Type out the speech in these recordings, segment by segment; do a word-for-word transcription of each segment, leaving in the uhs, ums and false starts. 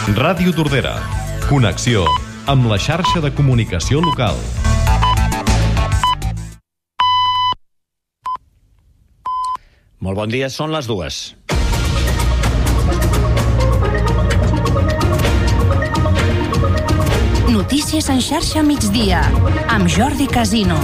Ràdio Tordera. Connexió amb la xarxa de comunicació local. Molt bon dia, són les dues. Notícies en xarxa migdia, amb Jordi Casino.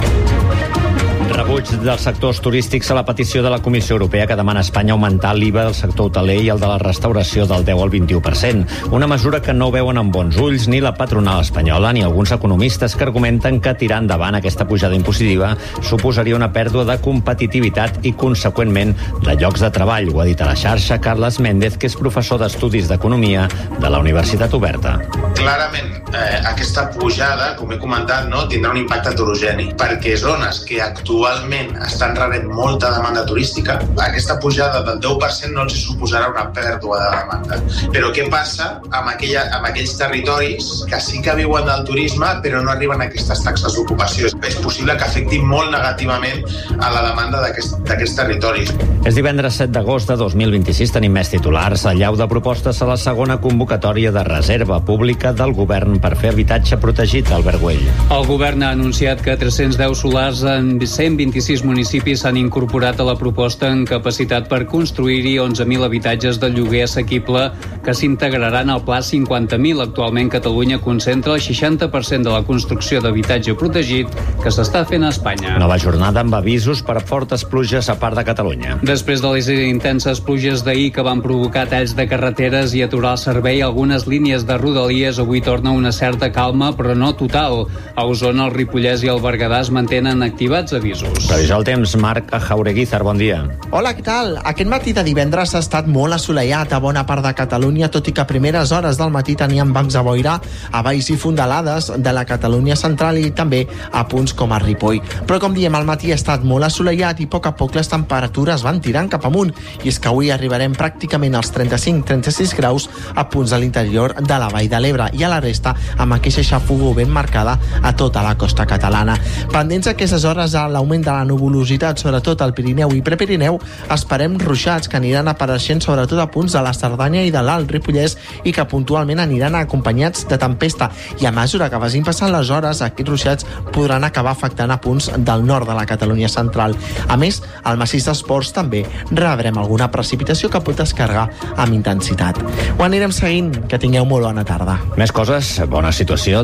Rebuig dels sectors turístics a la petició de la Comissió Europea que demana a Espanya augmentar l'I V A del sector hoteler i el de la restauració del deu al vint-i-u per cent. Una mesura que no veuen amb bons ulls ni la patronal espanyola ni alguns economistes que argumenten que tirar endavant aquesta pujada impositiva suposaria una pèrdua de competitivitat i, conseqüentment, de llocs de treball. Ho ha dit a la xarxa Carles Méndez, que és professor d'Estudis d'Economia de la Universitat Oberta. Clarament, eh, aquesta pujada, com he comentat, no, tindrà un impacte heterogeni, perquè zones que actualment estan rebent molta demanda turística, aquesta pujada del deu per cent no els suposarà una pèrdua de demanda. Però què passa amb, aquella, amb aquells territoris que sí que viuen del turisme però no arriben a aquestes taxes d'ocupació? És possible que afecti molt negativament a la demanda d'aquests territoris. És divendres set d'agost de dos mil vint-i-sis, tenim més titulars. Allau de propostes a la segona convocatòria de reserva pública del govern per fer habitatge protegit, Albert Güell. El govern ha anunciat que tres-cents deu solars en cent vint-i-sis municipis s'han incorporat a la proposta en capacitat per construir-hi onze mil habitatges de lloguer assequible que s'integraran al Pla cinquanta mil. Actualment Catalunya concentra el seixanta per cent de la construcció d'habitatge protegit que s'està fent a Espanya. Nova jornada amb avisos per a fortes pluges a part de Catalunya. Després de les intenses pluges d'ahir que van provocar talls de carreteres i aturar el servei a algunes línies de rodalies, avui torna una certa calma, però no total. A Osona, el Ripollès i el Berguedà es mantenen activats avisos. Previsió del temps, Marc Jaureguizar, bon dia. Hola, què tal? Aquest matí de divendres ha estat molt assolellat a bona part de Catalunya, tot i que a primeres hores del matí tenien bancs de boira a valls i fondalades de la Catalunya central i també a punts com a Ripoll. Però com diem, al matí ha estat molt assolellat i a poc a poc les temperatures van tirant cap amunt, i és que avui arribarem pràcticament als trenta-cinc trenta-sis graus a punts de l'interior de la Vall de l'Ebre i a la resta amb aquesta xafogor ben marcada a tota la costa catalana. Pendents a aquestes hores a l'augment de la nuvolositat, sobretot al Pirineu i Prepirineu, esperem ruixats que aniran apareixent sobretot a punts de la Cerdanya i de l'Alt Ripollès i que puntualment aniran acompanyats de tempesta, i a mesura que vagin passant les hores aquests ruixats podran acabar afectant a punts del nord de la Catalunya central. A més, al massís dels Ports també rebrem alguna precipitació que pot descarregar amb intensitat. Ho anirem seguint, que tingueu molt bona tarda. Més coses, bona situació